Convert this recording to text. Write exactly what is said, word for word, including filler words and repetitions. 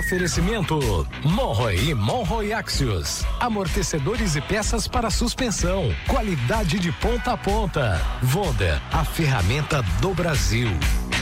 Oferecimento Monroe e Monroe Axios. Amortecedores e peças para suspensão. Qualidade de ponta a ponta. Vonda, a ferramenta do Brasil.